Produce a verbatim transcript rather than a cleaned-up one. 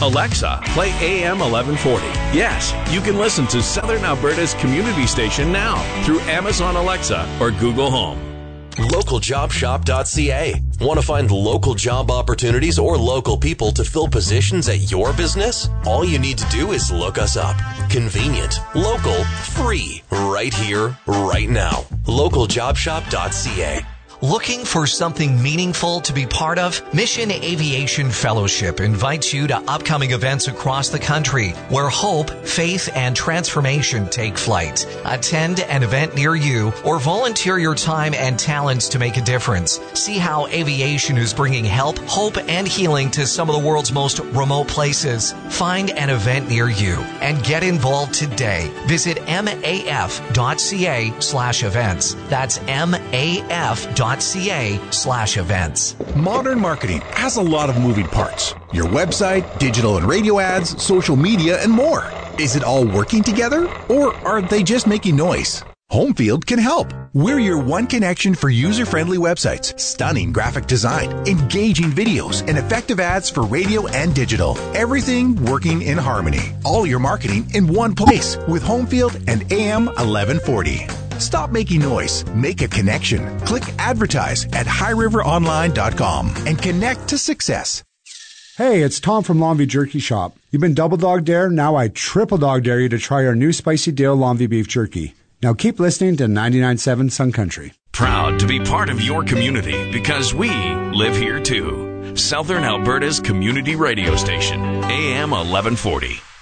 Alexa, play A M eleven forty. Yes, you can listen to Southern Alberta's community station now through Amazon Alexa or Google Home. local job shop dot c a. Want to find local job opportunities or local people to fill positions at your business? All you need to do is look us up. Convenient, local, free, right here, right now. local job shop dot c a. Looking for something meaningful to be part of? Mission Aviation Fellowship invites you to upcoming events across the country where hope, faith, and transformation take flight. Attend an event near you or volunteer your time and talents to make a difference. See how aviation is bringing help, hope, and healing to some of the world's most remote places. Find an event near you and get involved today. Visit M A F dot C A slash events. That's M A F dot C A slash events. Modern marketing has a lot of moving parts. Your website, digital and radio ads, social media, and more. Is it all working together, or are they just making noise? Homefield can help. We're your one connection for user-friendly websites, stunning graphic design, engaging videos, and effective ads for radio and digital. Everything working in harmony. All your marketing in one place with Homefield and A M eleven forty. Stop making noise. Make a connection. Click advertise at high river online dot com and connect to success. Hey, it's Tom from Longview Jerky Shop. You've been double dog dare, now I triple dog dare you to try our new Spicy Dale Longview Beef Jerky. Now keep listening to ninety-nine point seven Sun Country. Proud to be part of your community because we live here too. Southern Alberta's community radio station, A M eleven forty.